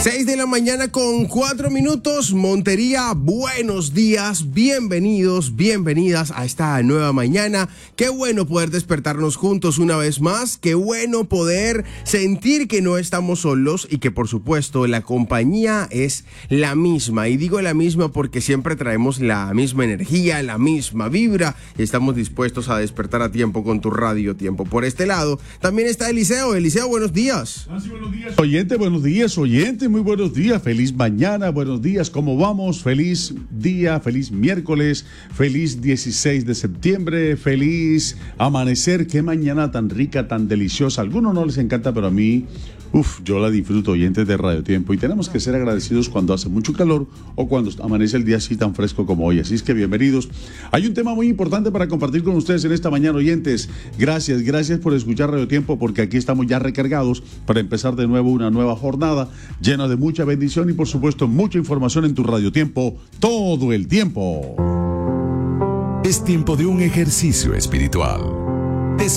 6:04 a.m. Montería, buenos días, bienvenidos, bienvenidas a esta nueva mañana. Qué bueno poder despertarnos juntos una vez más, qué bueno poder sentir que no estamos solos y que por supuesto la compañía es la misma. Y digo la misma porque siempre traemos la misma energía, la misma vibra y estamos dispuestos a despertar a tiempo con tu radio tiempo. Por este lado también está Eliseo. Eliseo, buenos días. Buenos días, oyente, buenos días, oyente, muy buenos días, feliz mañana, buenos días, ¿cómo vamos? Feliz día, feliz miércoles, feliz 16 de septiembre, feliz amanecer, qué mañana tan rica, tan deliciosa. A algunos no les encanta, pero a mí, yo la disfruto, oyentes de Radio Tiempo, y tenemos que ser agradecidos cuando hace mucho calor o cuando amanece el día así tan fresco como hoy, así es que bienvenidos. Hay un tema muy importante para compartir con ustedes en esta mañana, oyentes. Gracias por escuchar Radio Tiempo, porque aquí estamos ya recargados para empezar de nuevo una nueva jornada llena de mucha bendición y por supuesto mucha información en tu Radio Tiempo todo el tiempo. Es tiempo de un ejercicio espiritual.